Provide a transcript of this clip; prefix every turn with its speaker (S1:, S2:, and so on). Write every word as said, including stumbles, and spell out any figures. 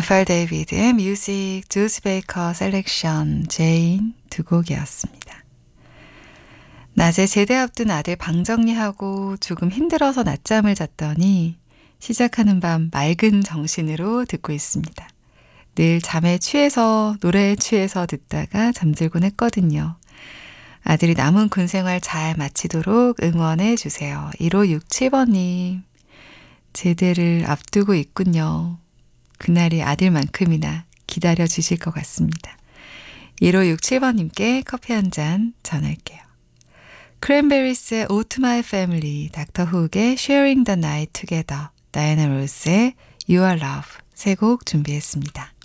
S1: 에프알 데이비드의 뮤직, 주스 베이커 셀렉션, 제인 두 곡이었습니다. 낮에 제대 앞둔 아들 방 정리하고 조금 힘들어서 낮잠을 잤더니 시작하는 밤 맑은 정신으로 듣고 있습니다. 늘 잠에 취해서 노래에 취해서 듣다가 잠들곤 했거든요. 아들이 남은 군 생활 잘 마치도록 응원해 주세요. 일오육칠 번님. 제대를 앞두고 있군요. 그날이 아들만큼이나 기다려 주실 것 같습니다. 일오육칠 번님께 커피 한 잔 전할게요. 크랜베리스의 Ode to My Family, 닥터 훅의 Sharing the Night Together, 다이애나 로스의 You Are Love 세 곡 준비했습니다.